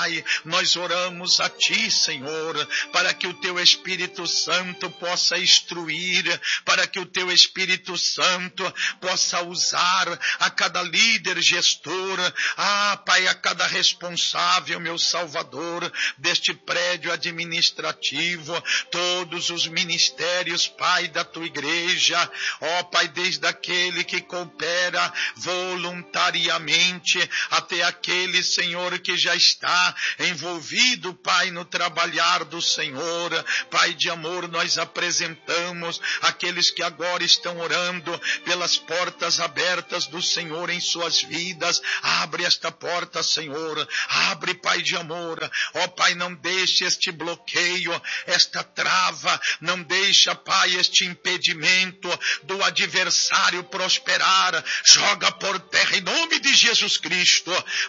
Pai, nós oramos a Ti, Senhor, para que o Teu Espírito Santo possa instruir, para que o Teu Espírito Santo possa usar a cada líder, gestor, Pai, a cada responsável, meu Salvador, deste prédio administrativo, todos os ministérios, Pai, da Tua igreja, Pai, desde aquele que coopera voluntariamente até aquele, Senhor, que já está envolvido, Pai, no trabalhar do Senhor. Pai de amor, nós apresentamos aqueles que agora estão orando pelas portas abertas do Senhor em suas vidas. Abre esta porta, Senhor, abre, Pai de amor, Pai, não deixe este bloqueio, esta trava, não deixa, Pai, este impedimento do adversário prosperar, joga por terra em nome de Jesus Cristo,